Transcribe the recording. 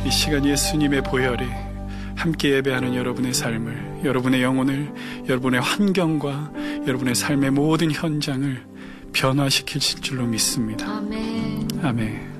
이 시간 예수님의 보혈이 함께 예배하는 여러분의 삶을, 여러분의 영혼을, 여러분의 환경과 여러분의 삶의 모든 현장을 변화시킬 줄로 믿습니다. 아멘. 아멘.